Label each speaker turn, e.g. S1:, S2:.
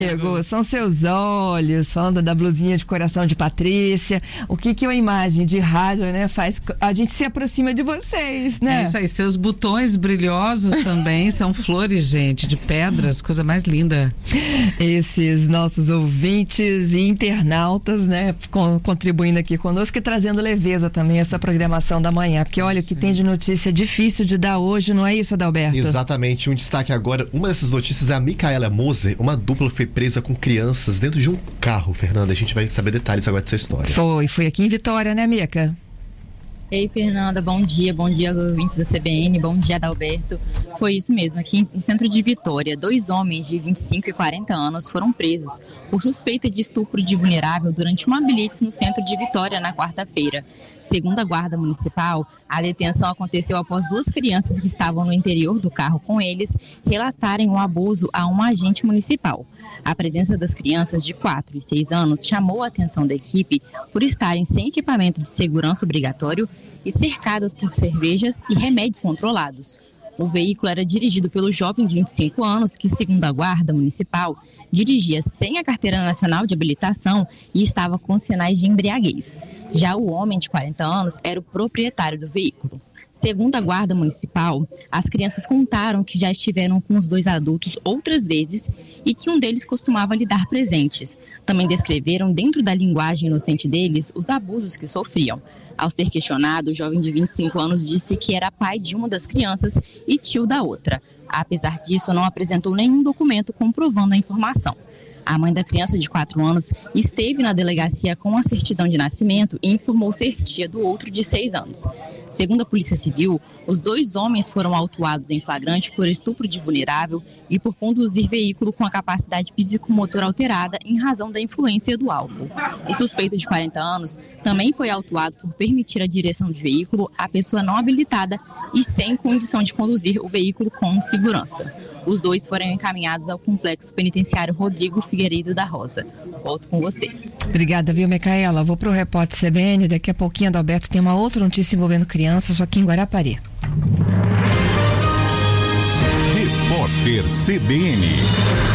S1: São seus olhos, falando da blusinha de coração de Patrícia. O que uma imagem de rádio, né, faz? A gente se aproxima de vocês, né?
S2: É isso aí, seus botões brilhosos também são flores, gente, de pedras, coisa mais linda.
S1: Esses nossos ouvintes e internautas, né, contribuindo aqui conosco e trazendo leveza também essa programação da manhã, porque olha, o que tem de notícia difícil de dar hoje, não é isso, Adalberto?
S3: Exatamente, um destaque agora, uma dessas notícias é a Micaela Moser, uma dupla que foi presa com crianças dentro de um carro, Fernanda. A gente vai saber detalhes agora dessa história.
S1: Foi aqui em Vitória, né, Mica?
S4: Ei, Fernanda, bom dia aos ouvintes da CBN, bom dia, Adalberto. Foi isso mesmo, aqui no centro de Vitória, 2 homens de 25 e 40 anos foram presos por suspeita de estupro de vulnerável durante uma blitz no centro de Vitória na quarta-feira. Segundo a Guarda Municipal, a detenção aconteceu após 2 crianças que estavam no interior do carro com eles relatarem o abuso a um agente municipal. A presença das crianças de 4 e 6 anos chamou a atenção da equipe por estarem sem equipamento de segurança obrigatório e cercadas por cervejas e remédios controlados. O veículo era dirigido pelo jovem de 25 anos que, segundo a Guarda Municipal, dirigia sem a Carteira Nacional de Habilitação e estava com sinais de embriaguez. Já o homem de 40 anos era o proprietário do veículo. Segundo a Guarda Municipal, as crianças contaram que já estiveram com os 2 adultos outras vezes e que um deles costumava lhe dar presentes. Também descreveram, dentro da linguagem inocente deles, os abusos que sofriam. Ao ser questionado, o jovem de 25 anos disse que era pai de uma das crianças e tio da outra. Apesar disso, não apresentou nenhum documento comprovando a informação. A mãe da criança de 4 anos esteve na delegacia com a certidão de nascimento e informou ser tia do outro de 6 anos. Segundo a Polícia Civil, os 2 homens foram autuados em flagrante por estupro de vulnerável e por conduzir veículo com a capacidade psicomotora alterada em razão da influência do álcool. O suspeito de 40 anos também foi autuado por permitir a direção de veículo à pessoa não habilitada e sem condição de conduzir o veículo com segurança. Os 2 foram encaminhados ao Complexo Penitenciário Rodrigo Figueiredo da Rosa. Volto com você.
S1: Obrigada, viu, Micaela? Vou pro Repórter CBN. Daqui a pouquinho, Adalberto, tem uma outra notícia envolvendo crianças aqui em Guarapari.
S5: Repórter CBN.